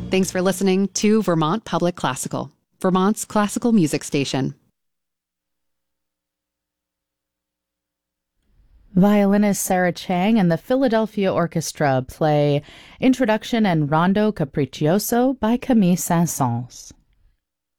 Thanks for listening to Vermont Public Classical, Vermont's classical music station. Violinist Sarah Chang and the Philadelphia Orchestra play Introduction and Rondo Capriccioso by Camille Saint-Saëns.